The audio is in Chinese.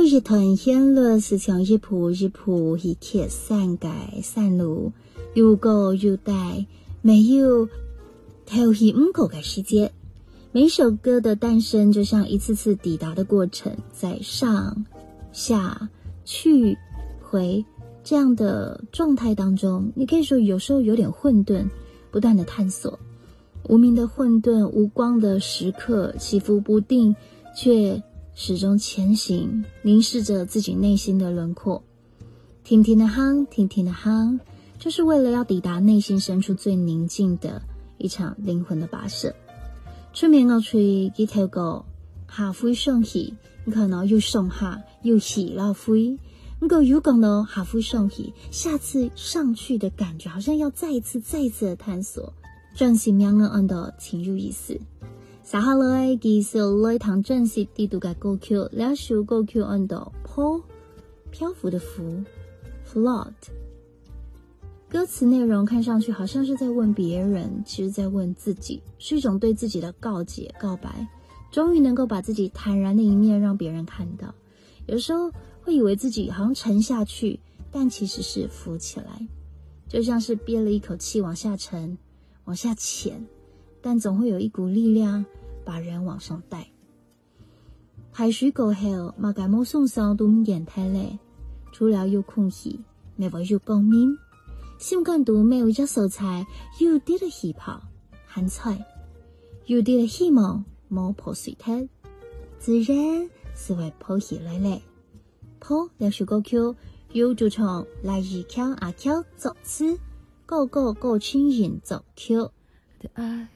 一团旋律是像一步一步一切散改散路，又高又大，没有头一五个的世界。每首歌的诞生就像一次次抵达的过程，在上下去回这样的状态当中，你可以说有时候有点混沌，不断的探索，无名的混沌，无光的时刻，起伏不定，却始终前行，凝视着自己内心的轮廓，停停的夯，停停的夯，就是为了要抵达内心深处最宁静的一场灵魂的跋涉。出面我吹几条歌，下灰上去，你可能又上下又起了灰，不过有讲到下灰上去，下次上去的感觉好像要再一次的探索，专心两个按到情有意思。接下來繼續來談正式啲讀嘅歌曲，兩首歌曲按到坡，漂浮的浮 float。歌詞內容看上去好像是在問別人，其實在問自己，是一種對自己的告解告白，終於能夠把自己坦然的一面讓別人看到。有時候會以為自己好像沉下去，但其實是浮起來，就像是憋了一口氣往下沉，往下潛，但總會有一股力量把人往上帶。排水過後，馬甲冇送上都唔言太咧，除了有空氣，沒有光明。心感到沒有一素材，有啲嘅氣泡，鹹菜，有啲嘅希望，冇破碎體，自然是會破起來咧。破兩首歌曲，由主唱來自強阿強作詞，個個青人作曲。 的愛